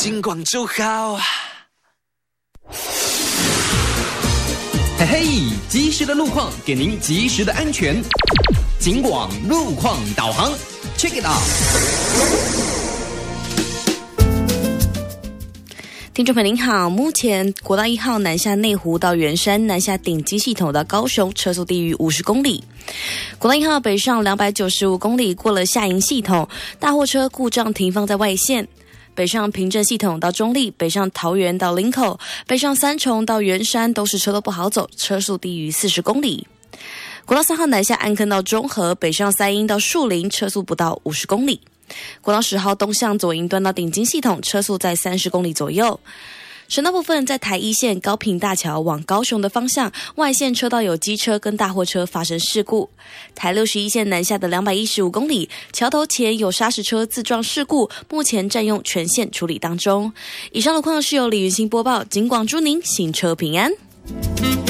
警广就好。 嘿嘿，及时的路况给您及时的安全。警广路况导航 ，Check it out。 听众朋友您好，目前国道1号南下内湖到圆山，南下顶基系统到高雄，车速低于50公里。国道1号北上295公里，过了下营系统，大货车故障停放在外线。北上平镇系统到中立，北上桃园到林口，北上三重到圆山都是车都不好走，车速低于40公里。国道3号南下安坑到中和，北上三鶯到树林，车速不到50公里。国道10号东向左营端到顶金系统，车速在30公里左右。省道部分，在台一线高屏大桥往高雄的方向，外线车道有机车跟大货车发生事故。台61线南下的215公里，桥头前有砂石车自撞事故，目前占用全线处理当中。以上路况是由李云欣播报，警广祝您行车平安。